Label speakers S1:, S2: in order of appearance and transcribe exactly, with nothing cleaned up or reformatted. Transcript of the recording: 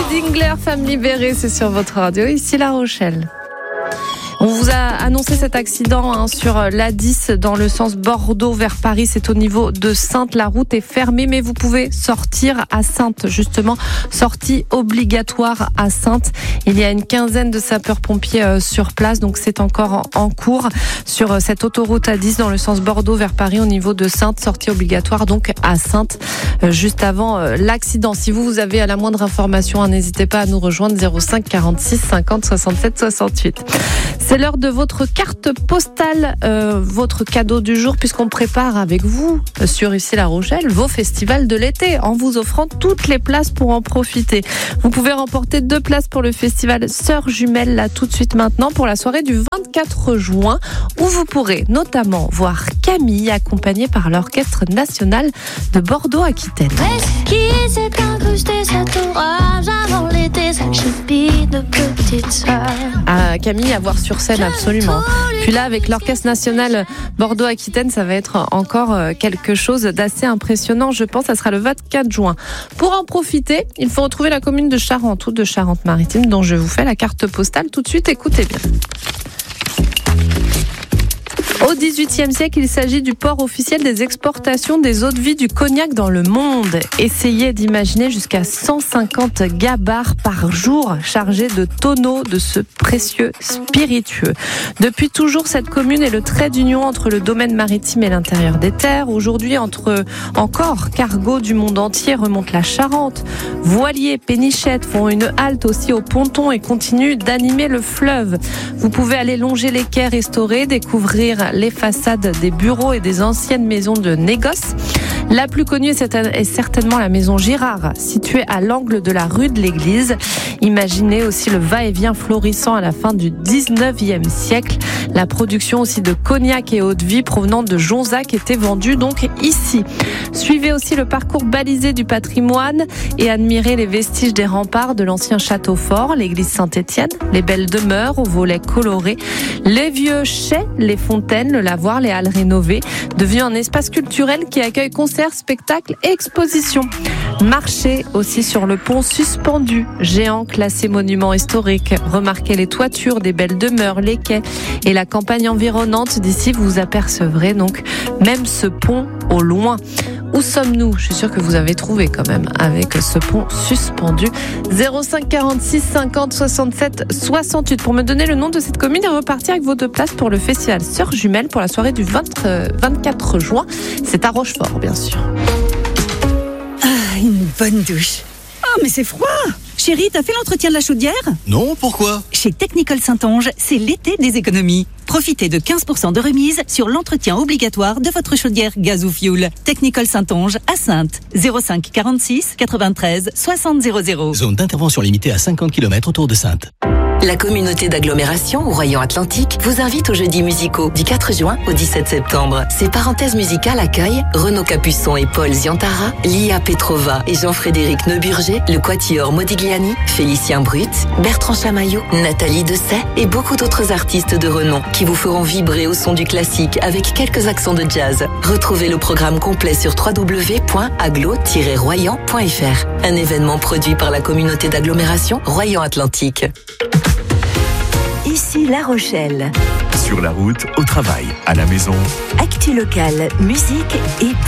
S1: Dingler, Femme libérée, c'est sur votre radio, ici La Rochelle. On vous a annoncé cet accident hein, sur l'A dix dans le sens Bordeaux vers Paris. C'est au niveau de Saintes. La route est fermée, mais vous pouvez sortir à Saintes. Justement, sortie obligatoire à Saintes. Il y a une quinzaine de sapeurs-pompiers euh, sur place, donc c'est encore en, en cours sur euh, cette autoroute A dix dans le sens Bordeaux vers Paris au niveau de Saintes. Sortie obligatoire donc à Saintes euh, juste avant euh, l'accident. Si vous, vous avez à la moindre information, hein, n'hésitez pas à nous rejoindre zéro cinq quarante-six cinquante soixante-sept soixante-huit. C'est l'heure de votre carte postale, euh, votre cadeau du jour, puisqu'on prépare avec vous, sur ici La Rochelle, vos festivals de l'été, en vous offrant toutes les places pour en profiter. Vous pouvez remporter deux places pour le festival Sœurs Jumelles, là tout de suite maintenant, pour la soirée du vingt-quatre juin, où vous pourrez notamment voir Camille, accompagnée par l'Orchestre National de Bordeaux-Aquitaine.
S2: Qui s'est incrusté cet orage avant l'été, cette chipie de petite sœur.
S1: Ah, Camille à voir sur scène, absolument. Puis là, avec l'Orchestre National Bordeaux-Aquitaine, ça va être encore quelque chose d'assez impressionnant, je pense. Ça sera le vingt-quatre juin. Pour en profiter, il faut retrouver la commune de Charente ou de Charente-Maritime, dont je vous fais la carte postale tout de suite. Écoutez bien. Au dix-huitième siècle, il s'agit du port officiel des exportations des eaux de vie du cognac dans le monde. Essayez d'imaginer jusqu'à cent cinquante gabarres par jour chargés de tonneaux de ce précieux spiritueux. Depuis toujours, cette commune est le trait d'union entre le domaine maritime et l'intérieur des terres. Aujourd'hui, entre encore cargos du monde entier remonte la Charente. Voiliers, pénichettes font une halte aussi au ponton et continuent d'animer le fleuve. Vous pouvez aller longer les quais restaurés, découvrir les façades des bureaux et des anciennes maisons de négoce. La plus connue est certainement la maison Girard, située à l'angle de la rue de l'Église. Imaginez aussi le va-et-vient florissant à la fin du dix-neuvième siècle. La production aussi de cognac et eau-de-vie provenant de Jonzac était vendue donc ici. Suivez aussi le parcours balisé du patrimoine et admirez les vestiges des remparts de l'ancien château fort, l'église Saint-Étienne, les belles demeures aux volets colorés, les vieux chais, les fontaines, le lavoir, les halles rénovées, devenu un espace culturel qui accueille concerts, spectacles et expositions. Marchez aussi sur le pont suspendu, géant classé monument historique. Remarquez les toitures des belles demeures, les quais et la campagne environnante. D'ici, vous apercevrez donc même ce pont au loin. Où sommes-nous ? Je suis sûre que vous avez trouvé quand même avec ce pont suspendu. zéro cinq quarante-six cinquante soixante-sept soixante-huit pour me donner le nom de cette commune et repartir avec vos deux places pour le festival Sœurs Jumelles pour la soirée du vingt, euh, vingt-quatre juin. C'est à Rochefort, bien sûr.
S3: Ah, une bonne douche. Oh, mais c'est froid! Chérie, t'as fait l'entretien de la chaudière?
S4: Non, pourquoi?
S3: Chez Technicol Saint-Onge, c'est l'été des économies. Profitez de quinze pour cent de remise sur l'entretien obligatoire de votre chaudière gaz ou fioul. Technicol Saint-Onge à Saintes. zéro cinq quarante-six quatre-vingt-treize soixante zéro zéro.
S4: Zone d'intervention limitée à cinquante kilomètres autour de Saintes.
S5: La communauté d'agglomération Royan Atlantique vous invite aux jeudis musicaux du quatre juin au dix-sept septembre. Ces parenthèses musicales accueillent Renaud Capuçon et Paul Ziantara, Lia Petrova et Jean-Frédéric Neuburger, le quatuor Modigliani, Félicien Brut, Bertrand Chamaillot, Nathalie Dessay et beaucoup d'autres artistes de renom qui vous feront vibrer au son du classique avec quelques accents de jazz. Retrouvez le programme complet sur w w w point agglo tiret royan point f r. Un événement produit par la communauté d'agglomération Royan Atlantique.
S6: Ici La Rochelle.
S7: Sur la route, au travail, à la maison.
S6: Actu locale, musique et